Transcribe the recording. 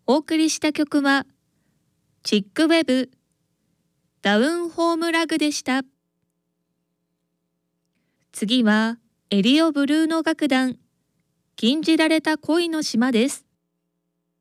お送りした曲は、チックウェブ、ダウンホームラグでした。次は、エリオブルーノ楽団、禁じられた恋の島です。